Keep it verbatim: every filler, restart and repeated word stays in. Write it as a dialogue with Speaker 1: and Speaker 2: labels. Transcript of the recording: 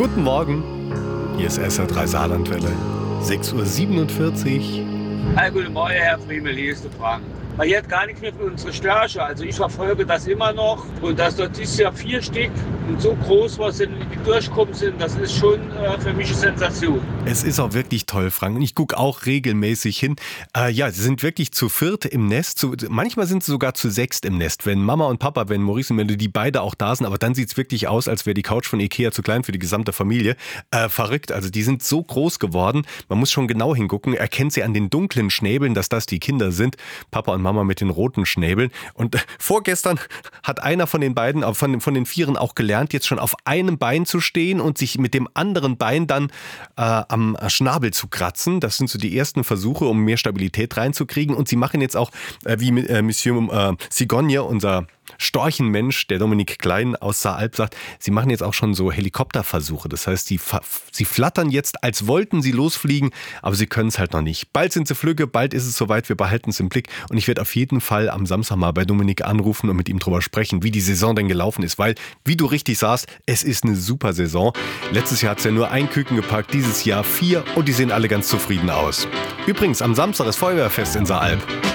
Speaker 1: Guten Morgen, hier ist S R drei Saarlandwelle, sechs Uhr siebenundvierzig.
Speaker 2: Hi, guten Morgen, Herr Friemel, hier ist der Frank. Man hat gar nichts mehr für unsere Störche, also ich verfolge das immer noch. Und dass dort dieses Jahr vier Stück und so groß was sind, wie die durchkommen sind, das ist schon äh, für mich eine Sensation.
Speaker 1: Es ist auch wirklich toll, Frank. Und ich gucke auch regelmäßig hin. Äh, ja, sie sind wirklich zu viert im Nest. Zu, manchmal sind sie sogar zu sechst im Nest. Wenn Mama und Papa, wenn Maurice und Melody beide auch da sind. Aber dann sieht es wirklich aus, als wäre die Couch von Ikea zu klein für die gesamte Familie. Äh, verrückt. Also die sind so groß geworden. Man muss schon genau hingucken. Erkennt sie an den dunklen Schnäbeln, dass das die Kinder sind. Papa und Mama mit den roten Schnäbeln. Und äh, vorgestern hat einer von den beiden, äh, von, von den Vieren auch gelernt, jetzt schon auf einem Bein zu stehen und sich mit dem anderen Bein dann äh, am Schnabel zu kratzen. Das sind so die ersten Versuche, um mehr Stabilität reinzukriegen. Und sie machen jetzt auch, äh, wie äh, Monsieur äh, Cigogne, unser Storchenmensch, der Dominik Klein aus Saaralb sagt, sie machen jetzt auch schon so Helikopterversuche. Das heißt, sie, sie flattern jetzt, als wollten sie losfliegen, aber sie können es halt noch nicht. Bald sind sie flügge, bald ist es soweit, wir behalten es im Blick. Und ich werde auf jeden Fall am Samstag mal bei Dominik anrufen und mit ihm drüber sprechen, wie die Saison denn gelaufen ist. Weil, wie du richtig sagst, es ist eine super Saison. Letztes Jahr hat es ja nur ein Küken gepackt, dieses Jahr vier und die sehen alle ganz zufrieden aus. Übrigens, am Samstag ist Feuerwehrfest in Saaralb.